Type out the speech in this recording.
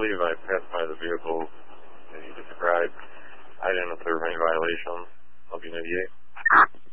believe I passed by the vehicle that you described. I didn't know if there were any violations. I'll be 98.